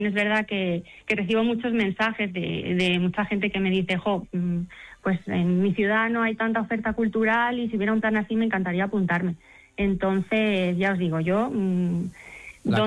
es verdad que recibo muchos mensajes de mucha gente que me dice, pues en mi ciudad no hay tanta oferta cultural y si hubiera un plan así me encantaría apuntarme. Entonces, ya os digo, yo